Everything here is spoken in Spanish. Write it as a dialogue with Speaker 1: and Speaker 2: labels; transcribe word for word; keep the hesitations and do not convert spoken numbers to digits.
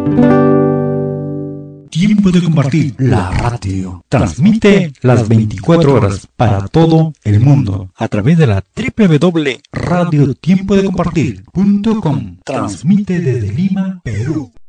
Speaker 1: Tiempo de compartir, la radio. Transmite las veinticuatro horas para todo el mundo a través de la doble u doble u doble u punto radio tiempo de compartir punto com. Transmite desde Lima, Perú.